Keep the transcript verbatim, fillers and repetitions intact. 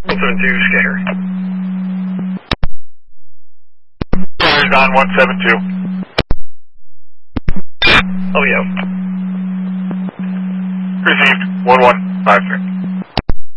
one seven two, Scatter. Scatter's on one seven two. Oh, yeah. Received one one five three.